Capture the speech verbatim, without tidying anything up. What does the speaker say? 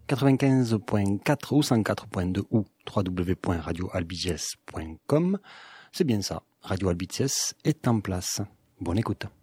quatre-vingt-quinze point quatre ou cent quatre point deux ou w w w point radio albiges point com. C'est bien ça, Radio Albiges est en place. Bonne écoute.